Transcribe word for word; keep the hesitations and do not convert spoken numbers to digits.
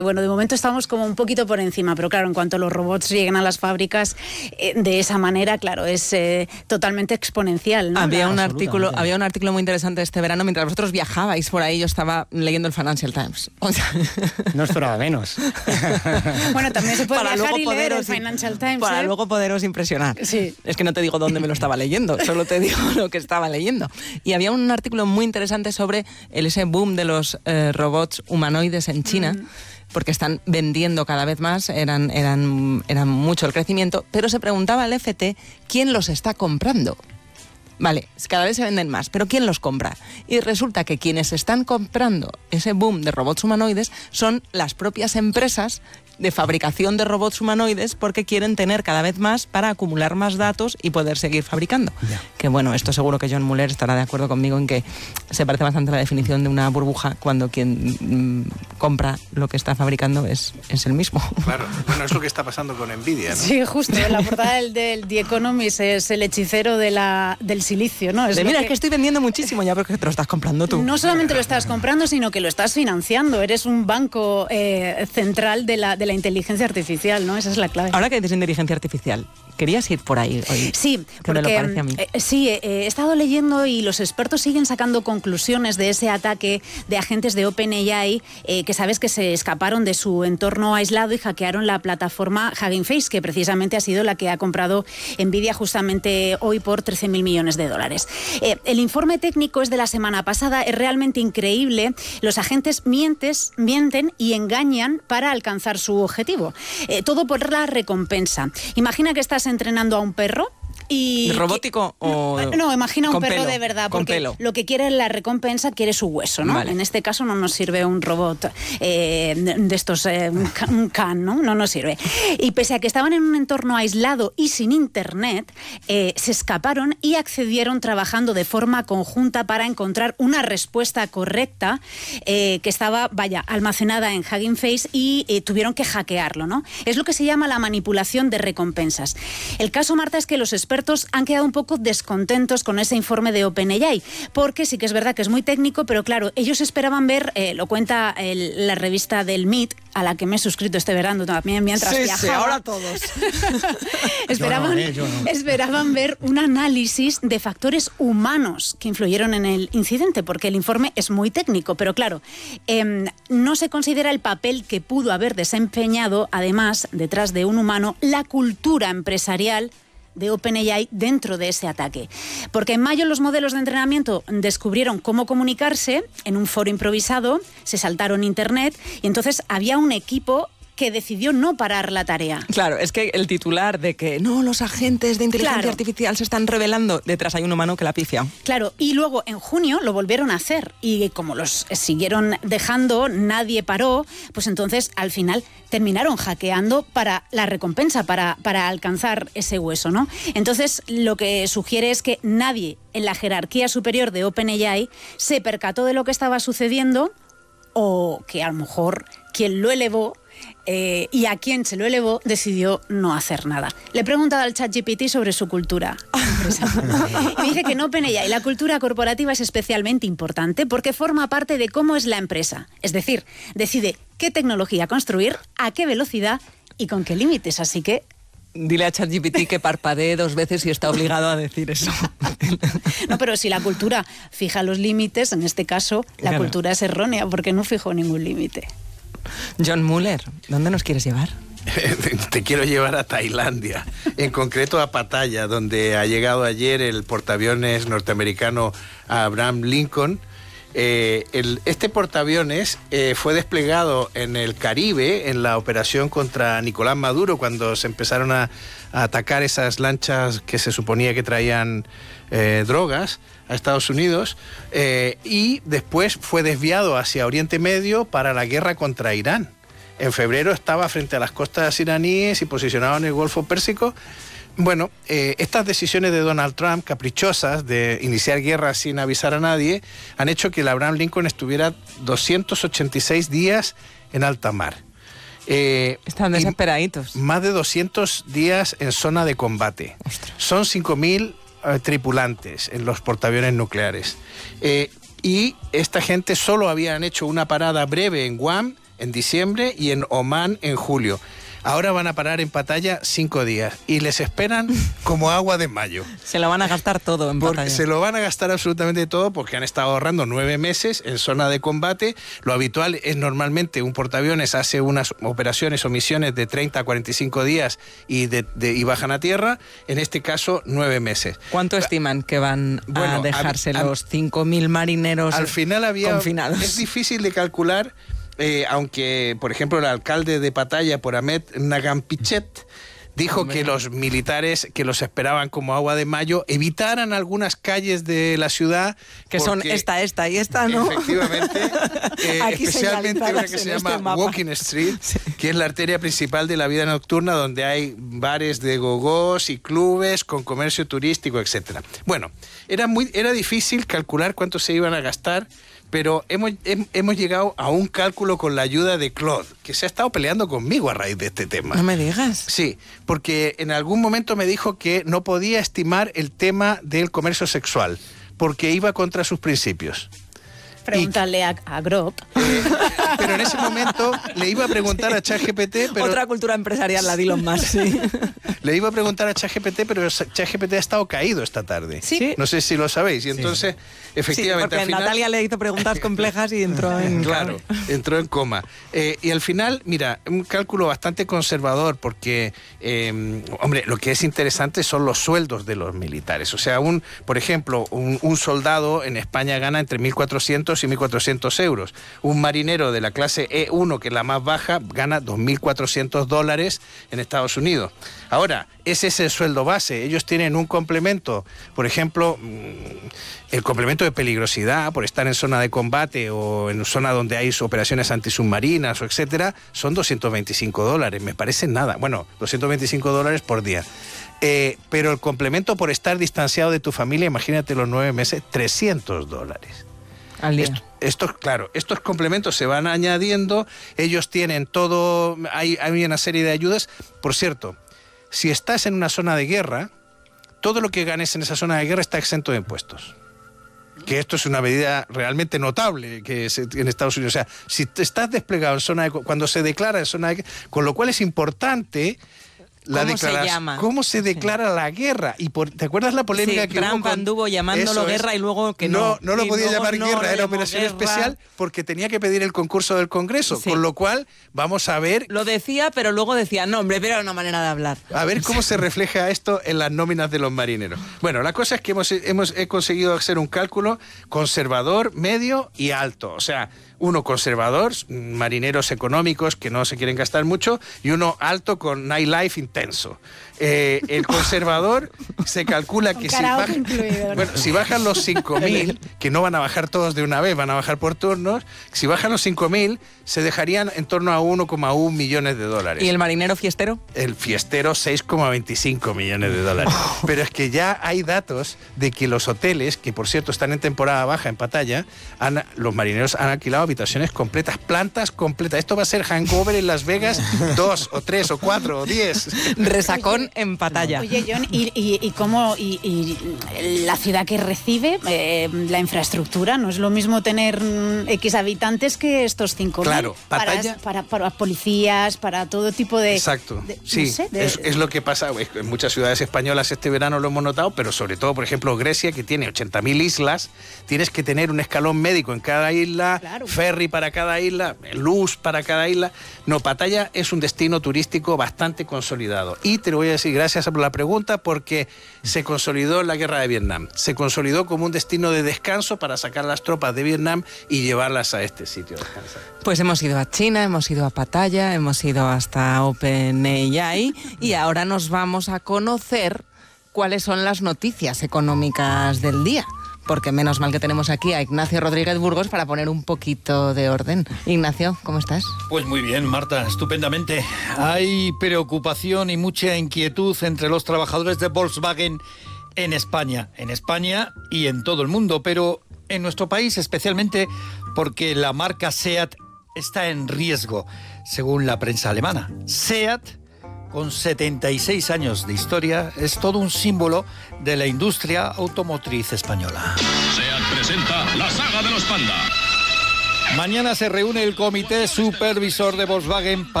Bueno, de momento estamos como un poquito por encima, pero claro, en cuanto los robots lleguen a las fábricas eh, de esa manera, claro, es eh, totalmente exponencial, ¿no? Había un artículo, había un artículo muy interesante este verano mientras vosotros viajabais por ahí. Yo estaba leyendo el Financial Times. O sea, no esperaba menos. Bueno, también se puede para viajar luego y leer el poderos, Financial Times. Para ¿eh? luego poderos impresionar. Sí. Es que no te digo dónde me lo estaba leyendo, solo te digo lo que estaba leyendo. Y había un artículo muy interesante sobre el, ese boom de los eh, robots humanoides en China. Mm. Porque están vendiendo cada vez más, eran, eran, eran mucho el crecimiento, pero se preguntaba al F T quién los está comprando. Vale, cada vez se venden más, pero ¿quién los compra? Y resulta que quienes están comprando ese boom de robots humanoides son las propias empresas de fabricación de robots humanoides, porque quieren tener cada vez más para acumular más datos y poder seguir fabricando. Yeah. Que bueno, esto seguro que John Mueller estará de acuerdo conmigo en que se parece bastante a la definición de una burbuja cuando quien mmm, compra lo que está fabricando es, es el mismo. Claro, bueno, es lo que está pasando con Nvidia, ¿no? Sí, justo, en la portada del, del The Economist es el hechicero de la, del silicio, ¿no? Es de, mira, que... es que estoy vendiendo muchísimo ya porque te lo estás comprando tú. No solamente lo estás comprando, sino que lo estás financiando. Eres un banco eh, central de la, de la inteligencia artificial. ¿No? Esa es la clave. Ahora que dices inteligencia artificial, ¿querías ir por ahí hoy? Sí, que porque me lo parece a mí. Eh, sí, eh, he estado leyendo y los expertos siguen sacando conclusiones de ese ataque de agentes de OpenAI eh, que sabes que se escaparon de su entorno aislado y hackearon la plataforma Hugging Face, que precisamente ha sido la que ha comprado Nvidia justamente hoy por trece mil millones de dólares. Eh, el informe técnico es de la semana pasada, es realmente increíble. Los agentes mientes, mienten y engañan para alcanzar su objetivo. Eh, todo por la recompensa. Imagina que estás entrenando a un perro y... ¿Robótico que, o...? No, no, imagina un perro pelo, de verdad, porque pelo. lo que quiere la recompensa, quiere su hueso, ¿no? Vale. En este caso no nos sirve un robot eh, de estos, eh, un can, ¿no? No nos sirve. Y pese a que estaban en un entorno aislado y sin internet, eh, se escaparon y accedieron trabajando de forma conjunta para encontrar una respuesta correcta eh, que estaba, vaya, almacenada en Hugging Face y eh, tuvieron que hackearlo, ¿no? Es lo que se llama la manipulación de recompensas. El caso, Marta, es que los expertos han quedado un poco descontentos con ese informe de OpenAI, porque sí que es verdad que es muy técnico, pero claro, ellos esperaban ver, eh, lo cuenta el, la revista del M I T, a la que me he suscrito este verano también mientras sí, viajaba. Sí, ahora todos. esperaban, yo no, eh, yo no. esperaban ver un análisis de factores humanos que influyeron en el incidente, porque el informe es muy técnico, pero claro, eh, no se considera el papel que pudo haber desempeñado, además, detrás de un humano, la cultura empresarial de OpenAI dentro de ese ataque. Porque en mayo los modelos de entrenamiento descubrieron cómo comunicarse en un foro improvisado, se saltaron internet y entonces había un equipo que decidió no parar la tarea. Claro, es que el titular de que no, los agentes de inteligencia claro. artificial se están revelando, detrás hay un humano que la pifia. Claro, y luego en junio lo volvieron a hacer y como los siguieron dejando, nadie paró, pues entonces al final terminaron hackeando para la recompensa, para, para alcanzar ese hueso, ¿no? Entonces lo que sugiere es que nadie en la jerarquía superior de OpenAI se percató de lo que estaba sucediendo o que a lo mejor quien lo elevó Eh, y a quien se lo elevó decidió no hacer nada. Le he preguntado al ChatGPT sobre su cultura empresarial. Y dice que en OpenAI la cultura corporativa es especialmente importante porque forma parte de cómo es la empresa. Es decir, decide qué tecnología construir, a qué velocidad y con qué límites. Así que... Dile a ChatGPT que parpadee dos veces y está obligado a decir eso. No, pero si la cultura fija los límites, en este caso la claro. cultura es errónea porque no fijó ningún límite. John Mueller, ¿dónde nos quieres llevar? Te quiero llevar a Tailandia, en concreto a Pattaya, donde ha llegado ayer el portaaviones norteamericano Abraham Lincoln. Eh, el, este portaaviones eh, fue desplegado en el Caribe en la operación contra Nicolás Maduro, cuando se empezaron a, a atacar esas lanchas que se suponía que traían eh, drogas a Estados Unidos, eh, y después fue desviado hacia Oriente Medio para la guerra contra Irán. En febrero estaba frente a las costas iraníes y posicionado en el Golfo Pérsico. Bueno, eh, estas decisiones de Donald Trump, caprichosas, de iniciar guerra sin avisar a nadie, han hecho que el Abraham Lincoln estuviera doscientos ochenta y seis días en alta mar. Eh, Están desesperaditos. Más de doscientos días en zona de combate. Ostras. Son cinco mil eh, tripulantes en los portaaviones nucleares. Eh, y esta gente solo habían hecho una parada breve en Guam en diciembre y en Omán en julio. Ahora van a parar en Pattaya cinco días y les esperan como agua de mayo. Se lo van a gastar todo en Porque Pattaya. se lo van a gastar absolutamente todo porque han estado ahorrando nueve meses en zona de combate. Lo habitual es normalmente un portaaviones hace unas operaciones o misiones de treinta a cuarenta y cinco días y, de, de, y bajan a tierra. En este caso, nueve meses. ¿Cuánto estiman que van bueno, a dejarse a, a, los cinco mil marineros al final había, confinados? Es difícil de calcular. Eh, aunque, por ejemplo, el alcalde de Pattaya, por Ahmed Nagampichet, dijo Hombre. que los militares que los esperaban como agua de mayo evitaran algunas calles de la ciudad. Que son esta, esta y esta, ¿no? Efectivamente. Eh, especialmente una que se llama este Walking Street, sí. que es la arteria principal de la vida nocturna, donde hay bares de gogós y clubes con comercio turístico, etcétera. Bueno, era, muy, era difícil calcular cuánto se iban a gastar, pero hemos, hemos llegado a un cálculo con la ayuda de Claude, que se ha estado peleando conmigo a raíz de este tema. No me digas. Sí, porque en algún momento me dijo que no podía estimar el tema del comercio sexual, porque iba contra sus principios. Pregúntale y, a, a Grok. Eh, pero en ese momento le iba a preguntar sí. a ChatGPT... Pero, Otra cultura empresarial, la de Elon Musk, sí. Le iba a preguntar a ChatGPT, pero ChatGPT ha estado caído esta tarde. Sí. No sé si lo sabéis. Y entonces, sí. efectivamente... Sí, porque al final, Natalia le hizo preguntas complejas y entró en... Claro, entró en coma. Eh, y al final, mira, un cálculo bastante conservador, porque, eh, hombre, lo que es interesante son los sueldos de los militares. O sea, un, por ejemplo, un, un soldado en España gana entre mil cuatrocientos y mil cuatrocientos euros. Un marinero de la clase E uno, que es la más baja, gana dos mil cuatrocientos dólares en Estados Unidos. Ahora, ese es el sueldo base. Ellos tienen un complemento, por ejemplo, el complemento de peligrosidad por estar en zona de combate o en zona donde hay operaciones antisubmarinas o etcétera, son doscientos veinticinco dólares. Me parece nada. Bueno, doscientos veinticinco dólares por día. Eh, pero el complemento por estar distanciado de tu familia, imagínate los nueve meses, trescientos dólares. Al día. Esto, estos, claro, estos complementos se van añadiendo, ellos tienen todo, hay, hay una serie de ayudas. Por cierto, si estás en una zona de guerra, todo lo que ganes en esa zona de guerra está exento de impuestos. Que esto es una medida realmente notable que es en Estados Unidos. O sea, si estás desplegado en zona de, cuando se declara en zona de guerra, con lo cual es importante... La ¿Cómo se llama? ¿Cómo se declara sí. la guerra? Y por, ¿te acuerdas la polémica sí, que Trump hubo con... anduvo llamándolo guerra y luego que no. No, no lo podía llamar no guerra, era operación guerra. especial porque tenía que pedir el concurso del Congreso, sí. con lo cual vamos a ver... Lo decía, pero luego decía, no, hombre, pero era una manera de hablar. A ver cómo se refleja esto en las nóminas de los marineros. Bueno, la cosa es que hemos, hemos he conseguido hacer un cálculo conservador, medio y alto. O sea, uno conservador, marineros económicos que no se quieren gastar mucho, y uno alto con nightlife intenso. Eh, el conservador se calcula que si, baja, bueno, si bajan los cinco mil, que no van a bajar todos de una vez, van a bajar por turnos, si bajan los cinco mil, se dejarían en torno a uno coma uno millones de dólares. ¿Y el marinero fiestero? El fiestero, seis coma veinticinco millones de dólares. Oh. Pero es que ya hay datos de que los hoteles, que por cierto están en temporada baja en Pattaya, han, los marineros han alquilado habitaciones completas, plantas completas. Esto va a ser hangover en Las Vegas, dos o tres o cuatro o diez. Resacón en Pattaya. Oye, John, ¿y, y, y cómo y, y la ciudad que recibe eh, la infraestructura? ¿No es lo mismo tener X habitantes que estos cinco mil? Claro, Pattaya... Para, para, para policías, para todo tipo de... Exacto, de, sí, no sé, de... es, es lo que pasa en muchas ciudades españolas este verano, lo hemos notado, pero sobre todo, por ejemplo, Grecia, que tiene ochenta mil islas, tienes que tener un escalón médico en cada isla, claro. ferry para cada isla, luz para cada isla. No, Pattaya es un destino turístico bastante consolidado. Y te lo voy a decir, gracias por la pregunta, porque se consolidó en la guerra de Vietnam. Se consolidó como un destino de descanso para sacar las tropas de Vietnam y llevarlas a este sitio a descansar. Pues hemos ido a China, hemos ido a Pattaya, hemos ido hasta OpenAI y ahora nos vamos a conocer cuáles son las noticias económicas del día. Porque menos mal que tenemos aquí a Ignacio Rodríguez Burgos para poner un poquito de orden. Ignacio, ¿cómo estás? Pues muy bien, Marta, estupendamente. Hay preocupación y mucha inquietud entre los trabajadores de Volkswagen en España. En España y en todo el mundo, pero en nuestro país especialmente porque la marca SEAT está en riesgo, según la prensa alemana. SEAT, con setenta y seis años de historia, es todo un símbolo de la industria automotriz española. SEAT presenta la saga de los Panda. Mañana se reúne el comité supervisor de Volkswagen para